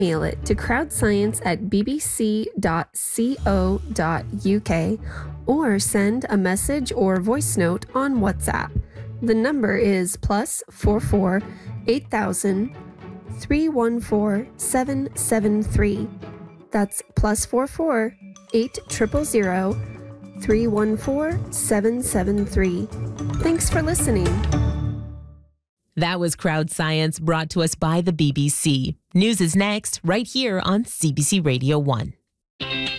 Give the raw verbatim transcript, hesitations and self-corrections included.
Mail it to crowdscience at b b c dot co dot u k or send a message or voice note on WhatsApp. The number is plus four four eight thousand three one four seven seven three. That's plus four four eight triple zero three one four seven seven three. Thanks for listening. That was Crowd Science, brought to us by the B B C. News is next, right here on C B C Radio one.